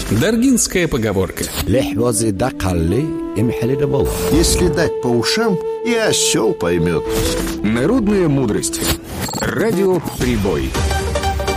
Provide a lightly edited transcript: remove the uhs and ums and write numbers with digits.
Даргинская поговорка. Если дать по ушам, и осел поймет. Народная мудрость. Радио «Прибой».